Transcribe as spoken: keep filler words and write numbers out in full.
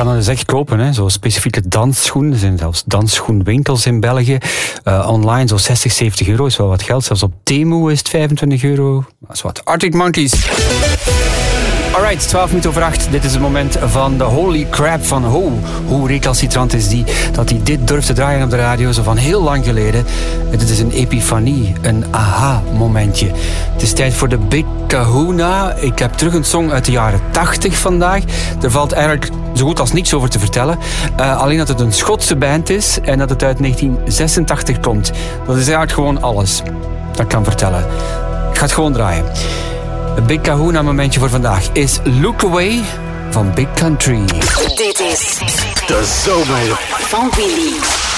kan het dus echt kopen, hè. Zo specifieke dansschoenen. Er zijn zelfs dansschoenwinkels in België. Uh, online zo zestig, zeventig euro is wel wat geld. Zelfs op Temu is het vijfentwintig euro. Dat is wat. Arctic Monkeys. Alright, twaalf minuten over acht. Dit is het moment van de holy crap van Ho. Hoe recalcitrant is die dat hij dit durft te draaien op de radio, zo van heel lang geleden. Dit is een epifanie, een aha-momentje. Het is tijd voor de Big Kahuna. Ik heb terug een song uit de jaren tachtig vandaag. Er valt eigenlijk zo goed als niets over te vertellen. Uh, alleen dat het een Schotse band is en dat het uit negentien zesentachtig komt. Dat is eigenlijk gewoon alles dat ik kan vertellen. Ik ga het gewoon draaien. Het Big Kahuna momentje voor vandaag is Look Away van Big Country. Dit is de zomer van Willy.